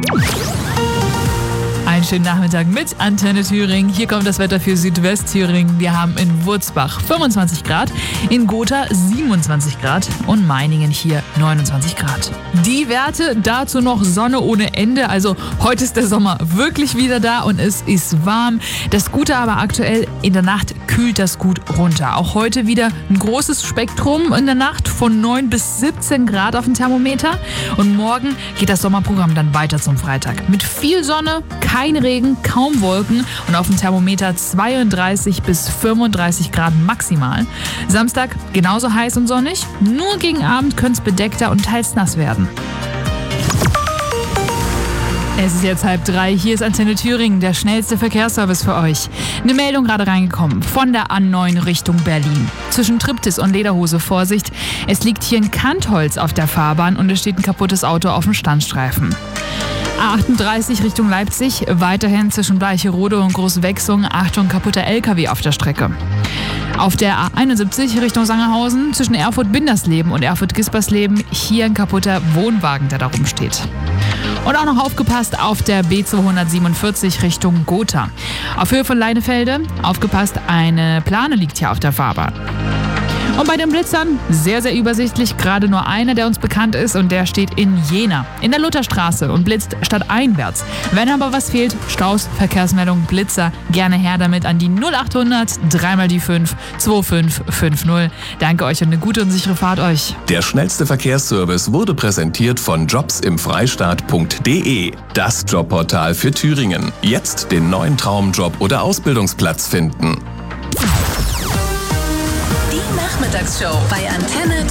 Einen schönen Nachmittag mit Antenne Thüringen. Hier kommt das Wetter für Südwestthüringen. Wir haben in Wurzbach 25 Grad, in Gotha 27 Grad und Meiningen hier 29 Grad. Die Werte, dazu noch Sonne ohne Ende. Also heute ist der Sommer wirklich wieder da und es ist warm. Das Gute aber aktuell, in der Nacht kühlt das gut runter. Auch heute wieder ein großes Spektrum in der Nacht von 9 bis 17 Grad auf dem Thermometer. Und morgen geht das Sommerprogramm dann weiter zum Freitag. Mit viel Sonne, kein Regen, kaum Wolken und auf dem Thermometer 32 bis 35 Grad maximal. Samstag genauso heiß und sonnig, nur gegen Abend könnte es bedeckter und teils nass werden. Es ist jetzt 2:30. Hier ist Antenne Thüringen, der schnellste Verkehrsservice für euch. Eine Meldung gerade reingekommen von der A9 Richtung Berlin. Zwischen Triptis und Lederhose Vorsicht. Es liegt hier ein Kantholz auf der Fahrbahn und es steht ein kaputtes Auto auf dem Standstreifen. A38 Richtung Leipzig, weiterhin zwischen Bleicherode und Großwechsung. Achtung, kaputter LKW auf der Strecke. Auf der A71 Richtung Sangerhausen, zwischen Erfurt-Bindersleben und Erfurt-Gispersleben, hier ein kaputter Wohnwagen, der da rumsteht. Und auch noch aufgepasst auf der B247 Richtung Gotha. Auf Höhe von Leinefelde, aufgepasst, eine Plane liegt hier auf der Fahrbahn. Und bei den Blitzern, sehr, sehr übersichtlich, gerade nur einer, der uns bekannt ist und der steht in Jena, in der Lutherstraße und blitzt stadteinwärts. Wenn aber was fehlt, Staus, Verkehrsmeldung, Blitzer, gerne her damit an die 0800 3 die 5 2550. Danke euch und eine gute und sichere Fahrt euch. Der schnellste Verkehrsservice wurde präsentiert von jobsimfreistaat.de, das Jobportal für Thüringen. Jetzt den neuen Traumjob oder Ausbildungsplatz finden. Die Nachmittagsshow bei Antenne